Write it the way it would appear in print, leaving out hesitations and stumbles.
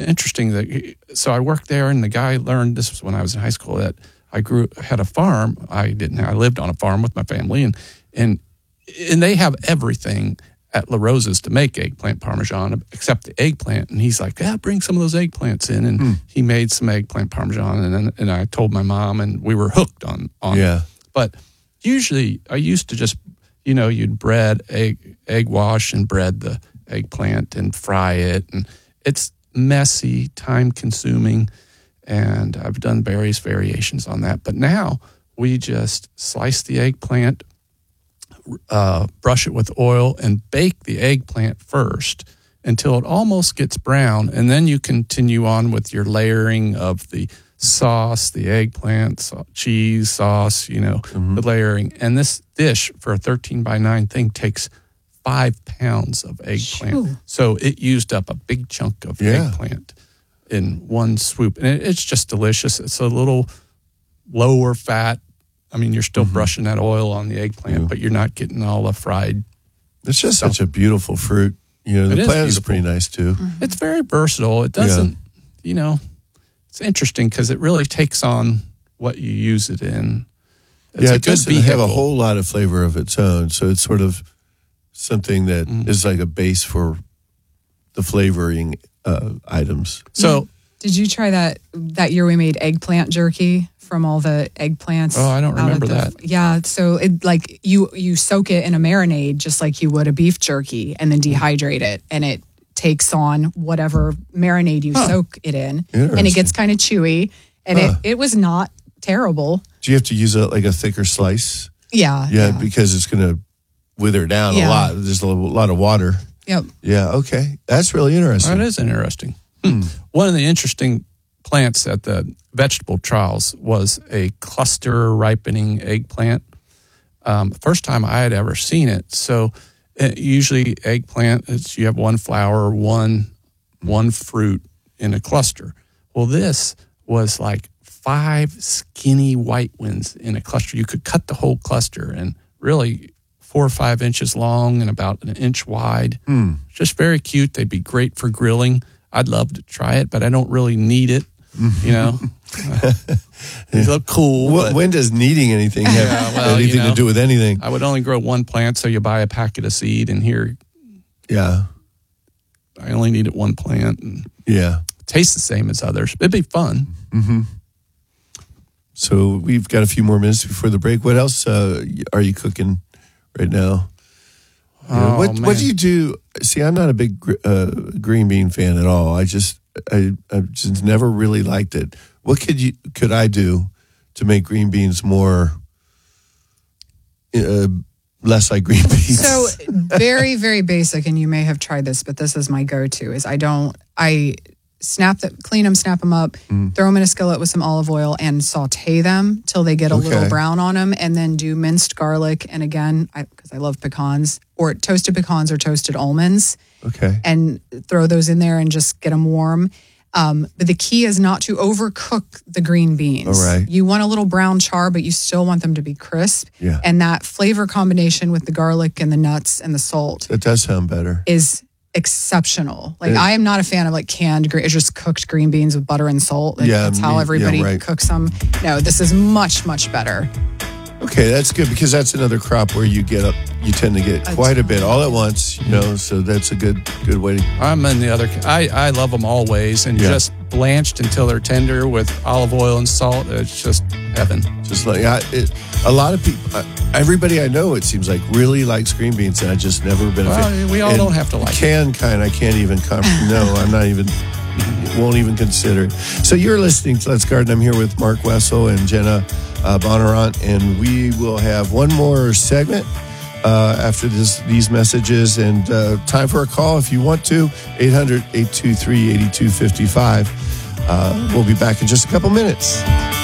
interesting so I worked there, and the guy learned, this was when I was in high school, that I had a farm. I lived on a farm with my family, and they have everything at La Rosa's to make eggplant parmesan except the eggplant. And he's like, bring some of those eggplants in. And he made some eggplant parmesan, and I told my mom, and we were hooked on it. But usually I used to just, you'd egg wash and bread the eggplant and fry it. And it's messy, time consuming. And I've done various variations on that. But now we just slice the eggplant, brush it with oil, and bake the eggplant first until it almost gets brown. And then you continue on with your layering of the sauce, the eggplant, cheese, sauce, the layering. And this dish for a 13x9 thing takes 5 pounds of eggplant. Shoo. So it used up a big chunk of eggplant in one swoop. And it's just delicious. It's a little lower fat. I mean, you're still brushing that oil on the eggplant, but you're not getting all the fried. It's just such a beautiful fruit. The plant is pretty nice too. It's very versatile. It doesn't, it's interesting because it really takes on what you use it in. It's it doesn't have a whole lot of flavor of its own. So it's sort of something that is like a base for the flavoring items. So, did you try that year we made eggplant jerky from all the eggplants? Oh, I don't remember that. Yeah, so it you soak it in a marinade just like you would a beef jerky, and then dehydrate it, and it takes on whatever marinade you soak it in, and it gets kind of chewy, and it was not terrible. Do you have to use a thicker slice? Yeah. Because it's going to wither down a lot. There's a lot of water. Yep. Yeah, okay. That's really interesting. That is interesting. One of the interesting plants at the vegetable trials was a cluster ripening eggplant. First time I had ever seen it. So usually eggplant, you have one flower, one fruit in a cluster. Well, this was like 5 skinny white ones in a cluster. You could cut the whole cluster, and really 4 or 5 inches long and about an inch wide. Just very cute. They'd be great for grilling. I'd love to try it, but I don't really need it. They look cool. When does needing anything have anything to do with anything? I would only grow one plant, so you buy a packet of seed, and here, I only needed one plant. And it tastes the same as others. It'd be fun. So we've got a few more minutes before the break. What else are you cooking right now? What do you do? See, I'm not a big green bean fan at all. I just never really liked it. What could I do to make green beans more less like green beans? So very, very basic, and you may have tried this, but this is my go-to. Is I clean them, snap them up, throw them in a skillet with some olive oil, and saute them till they get a little brown on them, and then do minced garlic. And again, because I love pecans, or toasted pecans or toasted almonds. Okay. And throw those in there and just get them warm. But the key is not to overcook the green beans. All right. You want a little brown char, but you still want them to be crisp. Yeah. And that flavor combination with the garlic and the nuts and the salt. That does sound better. Is exceptional. I am not a fan of canned green, just cooked green beans with butter and salt. That's how everybody cooks them. No, this is much, much better. Okay, that's good, because that's another crop where you tend to get quite a bit all at once, so that's a good way to... I'm in the other... I love them always, and just blanched until they're tender with olive oil and salt. It's just heaven. Just like a lot of people, everybody I know, it seems like, really likes green beans, and I've just never been a fan. We all don't have to like it. I can't even... No, I'm not even... Won't even consider it. So you're listening to Let's Garden. I'm here with Mark Wessel and Jenna Bonnarant, and we will have one more segment after these messages, and time for a call if you want to, 800-823-8255. We'll be back in just a couple minutes.